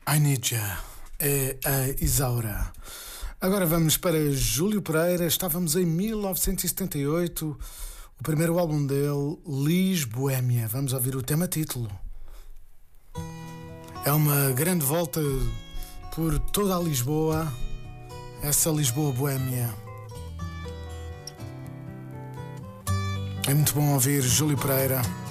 I Need Ya é a Isaura. Agora vamos para Júlio Pereira. Estávamos em 1978, o primeiro álbum dele, Lis Boémia. Vamos ouvir o tema título. É uma grande volta por toda a Lisboa, essa Lisboa boémia. É muito bom ouvir Júlio Pereira.